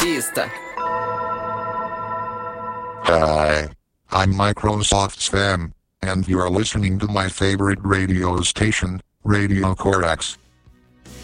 Pista. Hi, I'm Microsoft's fan, and you're listening to my favorite radio station, Radio Corax.